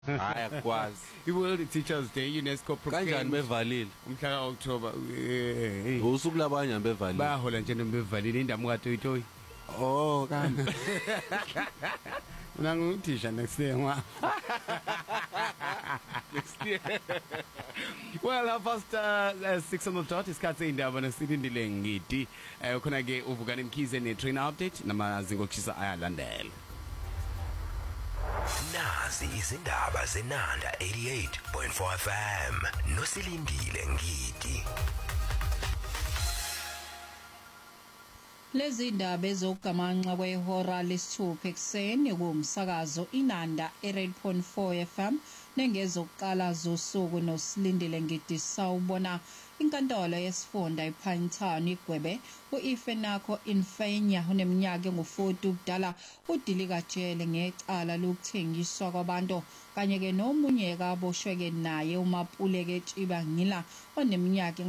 Hayi akwazi. I-World Teachers Day UNESCO Kanjani bevalile? umhla ka-October. Usuku labanye bevalile. Bahola nje bevalile indamu kaToyitoyi. Oh kanti. Mina nguthisha next year ngwa. Next year. Well, first 6 on the dot isikhathi indaba nesilindile ngidi. Khona ke uvukani Mkhize ne-train update namazinga okushisa ayalandela. Nazi izindaba zenanda 88.4 FM nosilindile ngidi. Lezi ndaba ezokugamanxa kwehora lesithupha ekseni kumsakazo inanda 88.4 FM nengezokuqala zosuku nosilindile ngidi sawubona inkantolo yesifunda ePinetown igwebe uIfenako Infenya oneminyaka engu40 ubudala udilika jele ngecala lokuthengiswa kwabantu kanye ke nomunye kaboshweke naye uMapuleke Tshiba Ngila oneminyaka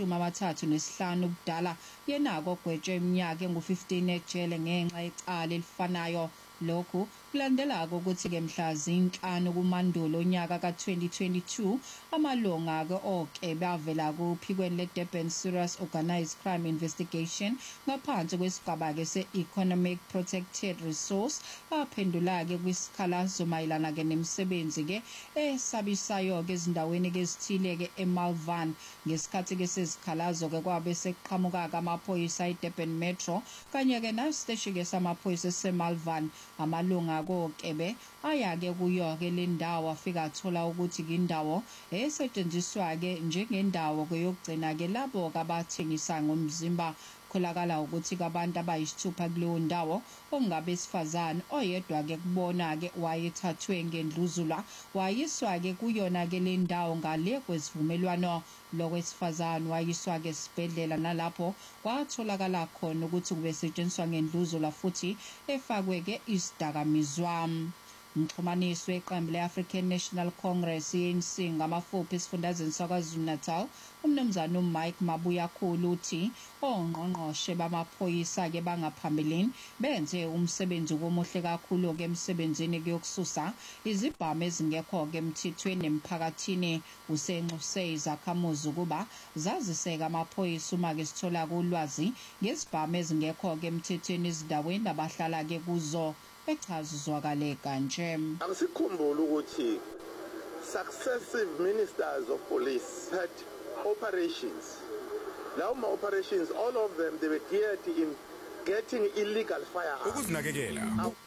engama35 ubudala yenako gwetshwe iminyaka engu15 ejele ngenxa yecala elifanayo. Lokhu kulandela ukuthi ke mhla zinhlanu kuMandulo onyaka ka2022 amalunga ke oke bavela kuphikweni leDurban Serious Organised Crime Investigation ngaphansi kwesigaba ke se-Economic Protected Resource aphendula ke kwisikhalazo mayelana ke nemisebenzi ke esabisayo ke ezindaweni ke ezithile ke eMalvan ngesikhathi ke sezikhalazo ke kwabe seqhamuka amaphoyisa eDurban Metro kanye ke nasiteshi ke samaphoyisa eseMalvan. Amalunga kokebe ayake kuyo ke le ndawo afika athola ukuthi indawo esetshenziswa ke njengendawo ke yokugcina ke labo abathengisa ngomzimba. Kholakala ukuthi abantu abayisithupha kuleyo ndawo ongabe sifazane oyedwa ke kubona ke wayethathwe ngendluzula wayiswa ke kuyona ke le ndawo ngale kwesivumelwano lokwesifazane wayiswa ke sibhedlela nalapho kwatholakala khona ukuthi kube setshenziswa ngendluzula futhi efakwe ke isidakamizwa. Mxhumanisi weqembu le-African National Congress ANC ngamafuphi esifundazweni saKwaZulu-Natal umnumzane uMike Mabuyakhulu uthi ongqongqoshe bamaphoyisa ke bangaphambilini benze umsebenzi omuhle kakhulu ke emsebenzini kuyokususa izibhamu ezingekho ke emthethweni emphakathini. Usenxuse izakhamuzi kuba zaziseka amaphoyisa uma ke sithola ulwazi ngezibhamu ezingekho ke emthethweni ezindaweni abahlala ke kuzo. Echazizwakale kanje. Angisikhumbula ukuthi successive ministers of police had operations. Now my operations, all of them, they were geared in getting illegal firearms. Ukuzinakekela